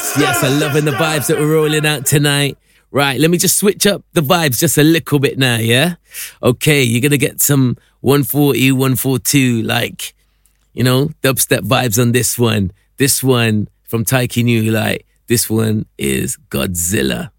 Yes, I'm loving the vibes that we're rolling out tonight. Right, let me just switch up the vibes just a little bit now, yeah? Okay, you're going to get some 140, 142, like, you know, dubstep vibes on this one. This one from Taiki New, like, this one is Godzilla.